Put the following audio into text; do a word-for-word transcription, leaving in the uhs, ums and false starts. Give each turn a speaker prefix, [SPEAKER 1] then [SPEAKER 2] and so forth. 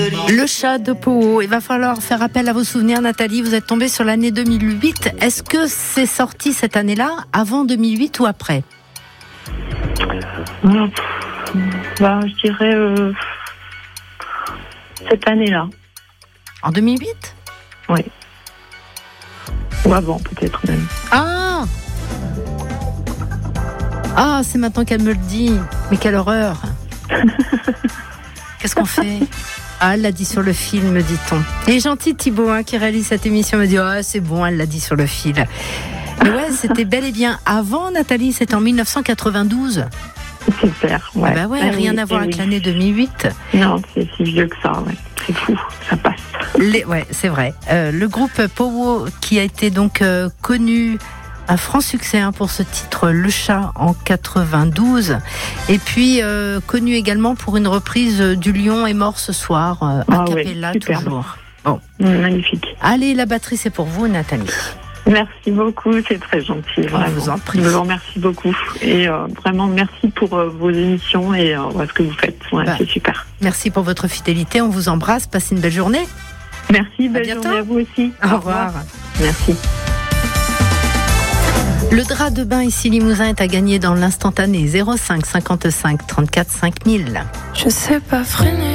[SPEAKER 1] Le chat de Pau. Il va falloir faire appel à vos souvenirs, Nathalie. Vous êtes tombée sur l'année deux mille huit. Est-ce que c'est sorti cette année-là, avant deux mille huit ou après ?
[SPEAKER 2] Bah, je dirais euh, cette année-là.
[SPEAKER 1] En deux mille huit ?
[SPEAKER 2] Oui. Ou avant, peut-être même.
[SPEAKER 1] Ah Ah, c'est maintenant qu'elle me le dit. Mais quelle horreur. Qu'est-ce qu'on fait ? Ah, elle l'a dit sur le fil, me dit-on. Et gentil Thibaut, hein, qui réalise cette émission, me dit « Ah, c'est bon, elle l'a dit sur le fil. » Mais ouais, c'était bel et bien avant, Nathalie, c'était en dix-neuf cent quatre-vingt-douze.
[SPEAKER 2] Super, ouais.
[SPEAKER 1] Ah bah ouais,
[SPEAKER 2] ah,
[SPEAKER 1] rien
[SPEAKER 2] oui,
[SPEAKER 1] à voir avec
[SPEAKER 2] oui.
[SPEAKER 1] l'année deux mille huit.
[SPEAKER 2] Non, c'est si vieux que ça, ouais. C'est fou, ça passe.
[SPEAKER 1] Les, ouais, c'est vrai. Euh, le groupe Powo, qui a été donc euh, connu, un franc succès hein, pour ce titre, Le Chat, en quatre-vingt-douze. Et puis, euh, connu également pour une reprise du Lion est mort ce soir, euh,
[SPEAKER 2] Ah
[SPEAKER 1] a cappella
[SPEAKER 2] ouais, superbe.
[SPEAKER 1] toujours. Bon.
[SPEAKER 2] Magnifique.
[SPEAKER 1] Allez, la batterie, c'est pour vous, Nathalie.
[SPEAKER 2] Merci beaucoup, c'est très gentil.
[SPEAKER 1] On vous en prie.
[SPEAKER 2] Je vous remercie beaucoup. Et euh, vraiment, merci pour euh, vos émissions et euh, ce que vous faites. Ouais,
[SPEAKER 1] bah,
[SPEAKER 2] c'est super.
[SPEAKER 1] Merci pour votre fidélité. On vous embrasse. Passez une belle journée.
[SPEAKER 2] Merci, belle
[SPEAKER 1] bientôt.
[SPEAKER 2] journée à vous aussi.
[SPEAKER 1] Au, Au revoir. revoir.
[SPEAKER 2] Merci.
[SPEAKER 1] Le drap de bain ici Limousin est à gagner dans l'instantané zéro cinq cinquante-cinq trente-quatre cinq mille.
[SPEAKER 3] Je sais pas freiner.